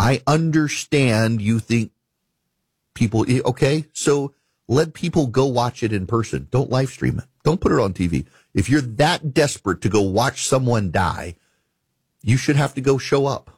I understand you think people, okay, so let people go watch it in person. Don't live stream it. Don't put it on TV. If you're that desperate to go watch someone die, you should have to go show up.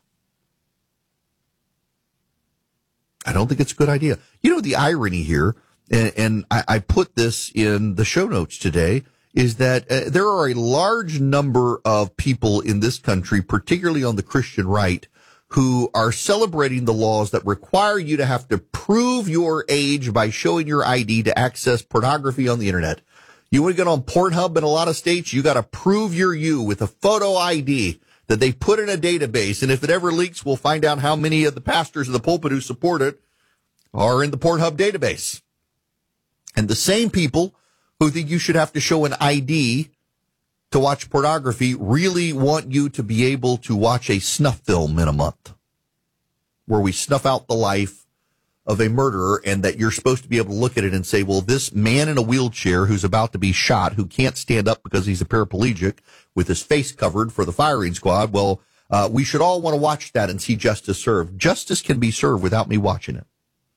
I don't think it's a good idea. You know, the irony here, and I put this in the show notes today, is that there are a large number of people in this country, particularly on the Christian right, who are celebrating the laws that require you to have to prove your age by showing your ID to access pornography on the internet. You want to get on Pornhub in a lot of states, you got to prove you're you with a photo ID that they put in a database. And if it ever leaks, we'll find out how many of the pastors of the pulpit who support it are in the Pornhub database. And the same people who think you should have to show an ID to watch pornography really want you to be able to watch a snuff film in a month where we snuff out the life of a murderer, and that you're supposed to be able to look at it and say, well, this man in a wheelchair who's about to be shot, who can't stand up because he's a paraplegic with his face covered for the firing squad, well, we should all want to watch that and see justice served. Justice can be served without me watching it.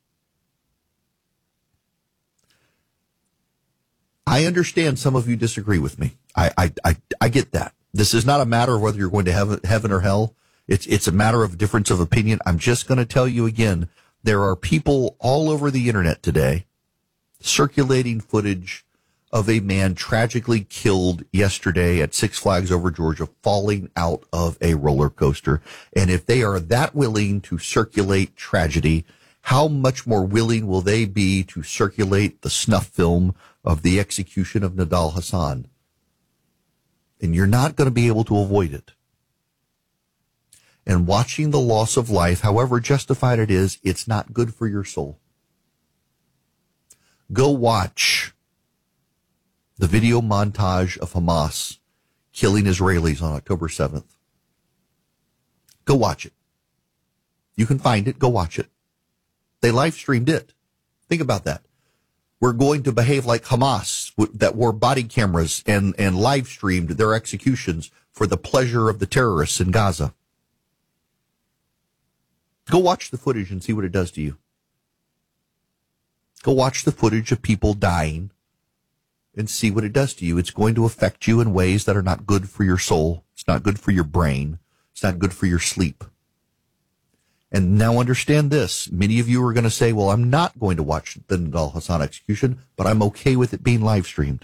I understand some of you disagree with me. I get that. This is not a matter of whether you're going to heaven or hell. It's a matter of difference of opinion. I'm just going to tell you again, there are people all over the internet today circulating footage of a man tragically killed yesterday at Six Flags Over Georgia, falling out of a roller coaster. And if they are that willing to circulate tragedy, how much more willing will they be to circulate the snuff film of the execution of Nidal Hasan? And you're not going to be able to avoid it. And watching the loss of life, however justified it is, it's not good for your soul. Go watch the video montage of Hamas killing Israelis on October 7th. Go watch it. You can find it. Go watch it. They live streamed it. Think about that. We're going to behave like Hamas that wore body cameras and live streamed their executions for the pleasure of the terrorists in Gaza. Go watch the footage and see what it does to you. Go watch the footage of people dying and see what it does to you. It's going to affect you in ways that are not good for your soul. It's not good for your brain. It's not good for your sleep. And now understand this. Many of you are going to say, well, I'm not going to watch the Nidal Hasan execution, but I'm okay with it being live streamed.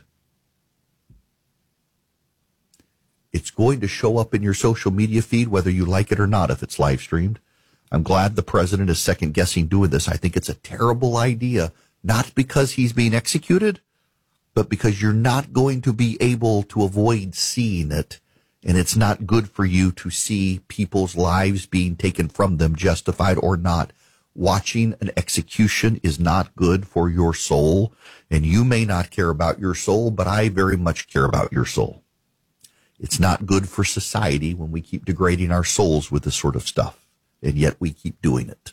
It's going to show up in your social media feed, whether you like it or not, if it's live streamed. I'm glad the president is second guessing doing this. I think it's a terrible idea, not because he's being executed, but because you're not going to be able to avoid seeing it. And it's not good for you to see people's lives being taken from them, justified or not. Watching an execution is not good for your soul. And you may not care about your soul, but I very much care about your soul. It's not good for society when we keep degrading our souls with this sort of stuff. And yet we keep doing it.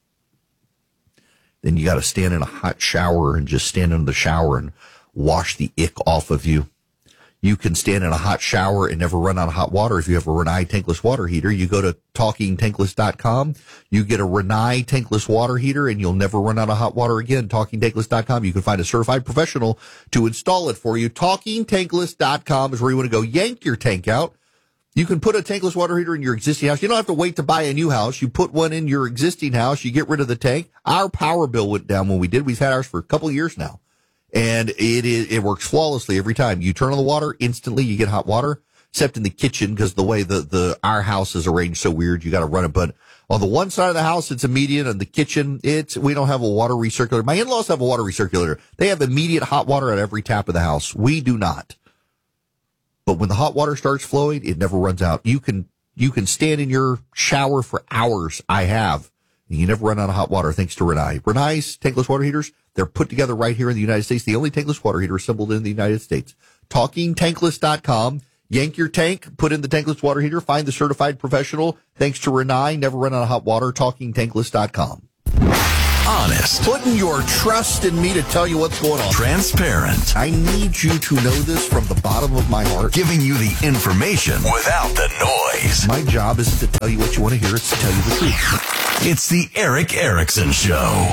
Then you got to stand in a hot shower and just stand in the shower and wash the ick off of you. You can stand in a hot shower and never run out of hot water if you have a Rinnai tankless water heater. You go to TalkingTankless.com. You get a Rinnai tankless water heater and you'll never run out of hot water again. TalkingTankless.com. You can find a certified professional to install it for you. TalkingTankless.com is where you want to go. Yank your tank out. You can put a tankless water heater in your existing house. You don't have to wait to buy a new house. You put one in your existing house. You get rid of the tank. Our power bill went down when we did. We've had ours for a couple of years now. And it works flawlessly every time. You turn on the water, instantly you get hot water, except in the kitchen because the way our house is arranged so weird, you got to run it. But on the one side of the house, it's immediate. On the kitchen, we don't have a water recirculator. My in-laws have a water recirculator. They have immediate hot water at every tap of the house. We do not. But when the hot water starts flowing, it never runs out. You can stand in your shower for hours. I have. And you never run out of hot water thanks to Rinnai. Rinnai's tankless water heaters, they're put together right here in the United States. The only tankless water heater assembled in the United States. TalkingTankless.com. Yank your tank, put in the tankless water heater, find the certified professional. Thanks to Rinnai, never run out of hot water. TalkingTankless.com. Honest. Putting your trust in me to tell you what's going on. Transparent. I need you to know this from the bottom of my heart. Giving you the information without the noise. My job isn't to tell you what you want to hear. It's to tell you the truth. It's the Eric Erickson Show.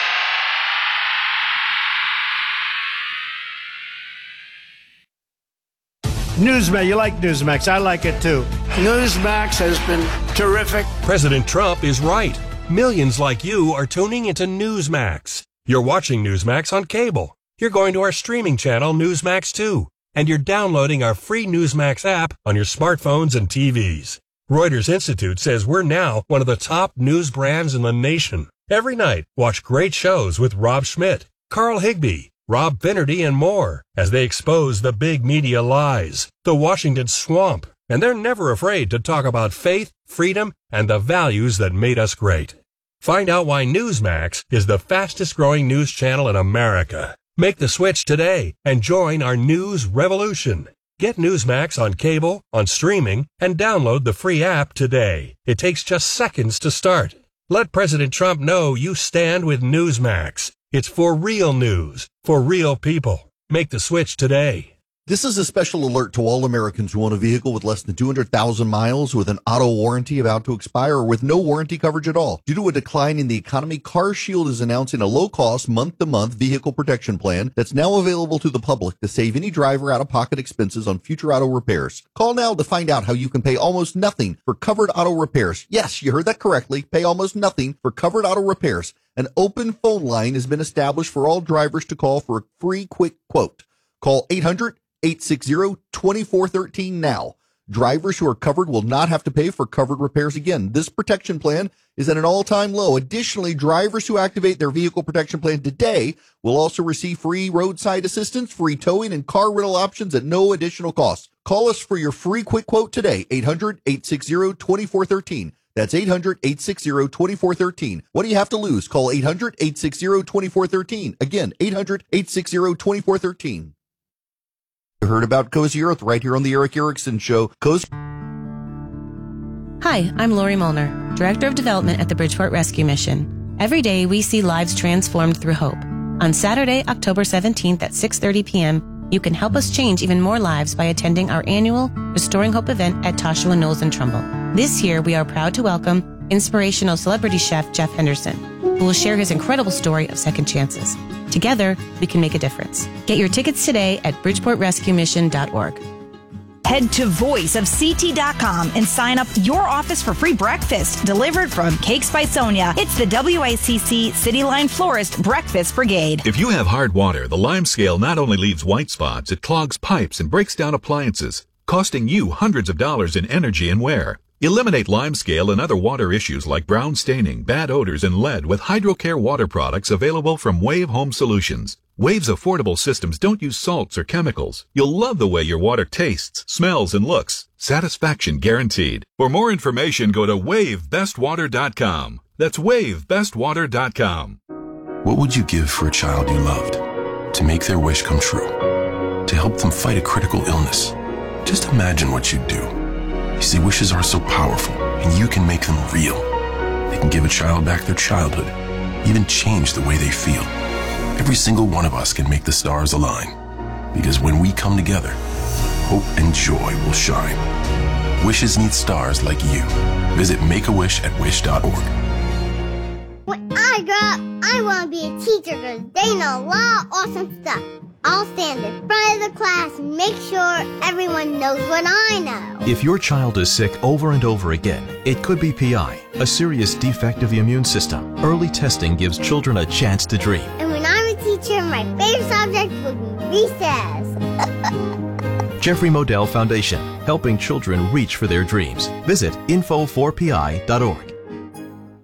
Newsmax, you like Newsmax. I like it too. Newsmax has been terrific. President Trump is right. Millions like you are tuning into Newsmax. You're watching Newsmax on cable. You're going to our streaming channel, Newsmax 2. And you're downloading our free Newsmax app on your smartphones and TVs. Reuters Institute says we're now one of the top news brands in the nation. Every night, watch great shows with Rob Schmidt, Carl Higbie, Rob Finnerty, and more as they expose the big media lies, the Washington swamp, and they're never afraid to talk about faith, freedom, and the values that made us great. Find out why Newsmax is the fastest growing news channel in America. Make the switch today and join our news revolution. Get Newsmax on cable, on streaming, and download the free app today. It takes just seconds to start. Let President Trump know you stand with Newsmax. It's for real news, for real people. Make the switch today. This is a special alert to all Americans who own a vehicle with less than 200,000 miles with an auto warranty about to expire or with no warranty coverage at all. Due to a decline in the economy, CarShield is announcing a low-cost, month-to-month vehicle protection plan that's now available to the public to save any driver out-of-pocket expenses on future auto repairs. Call now to find out how you can pay almost nothing for covered auto repairs. Yes, you heard that correctly. Pay almost nothing for covered auto repairs. An open phone line has been established for all drivers to call for a free quick quote. Call 800-860-2413 now. Drivers who are covered will not have to pay for covered repairs again. This protection plan is at an all-time low. Additionally, drivers who activate their vehicle protection plan today will also receive free roadside assistance, free towing, and car rental options at no additional cost. Call us for your free quick quote today, 800-860-2413. That's 800-860-2413. What do you have to lose? Call 800-860-2413. Again, 800-860-2413. You heard about Cozy Earth right here on the Eric Erickson Show. Hi, I'm Lori Molnar, Director of Development at the Bridgeport Rescue Mission. Every day we see lives transformed through hope. On Saturday, October 17th at 6:30 p.m., you can help us change even more lives by attending our annual Restoring Hope event at Toshua Knolls in Trumbull. This year, we are proud to welcome inspirational celebrity chef Jeff Henderson, who will share his incredible story of second chances. Together, we can make a difference. Get your tickets today at bridgeportrescuemission.org. Head to voiceofct.com and sign up your office for free breakfast delivered from Cakes by Sonia. It's the WICC City Line Florist Breakfast Brigade. If you have hard water, the Lime Scale not only leaves white spots, it clogs pipes and breaks down appliances, costing you hundreds of dollars in energy and wear. Eliminate Lime Scale and other water issues like brown staining, bad odors, and lead with HydroCare water products available from Wave Home Solutions. Wave's affordable systems don't use salts or chemicals. You'll love the way your water tastes, smells, and looks. Satisfaction guaranteed. For more information, go to WaveBestWater.com. That's WaveBestWater.com. What would you give for a child you loved? To make their wish come true? To help them fight a critical illness? Just imagine what you'd do. You see, wishes are so powerful, and you can make them real. They can give a child back their childhood, even change the way they feel. Every single one of us can make the stars align. Because when we come together, hope and joy will shine. Wishes need stars like you. Visit Make-A-Wish@wish.org. When I grow up, I want to be a teacher because they know a lot of awesome stuff. I'll stand in front of the class and make sure everyone knows what I know. If your child is sick over and over again, it could be PI, a serious defect of the immune system. Early testing gives children a chance to dream. And when I'm a teacher, my favorite subject will be recess. Jeffrey Modell Foundation, helping children reach for their dreams. Visit info4pi.org.